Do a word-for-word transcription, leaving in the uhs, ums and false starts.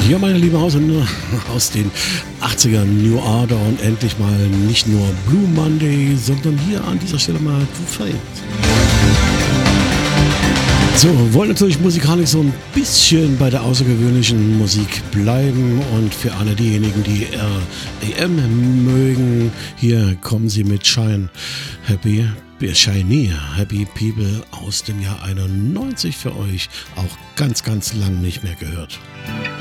Ja, meine lieben Haushunde aus den achtzigern, New Order und endlich mal nicht nur Blue Monday, sondern hier an dieser Stelle mal Foo Fighters. So, wollen natürlich musikalisch so ein bisschen bei der außergewöhnlichen Musik bleiben und für alle diejenigen, die R E M mögen, hier kommen sie mit Shine Happy, Shiny Happy People aus dem Jahr einundneunzig für euch, auch ganz, ganz lang nicht mehr gehört.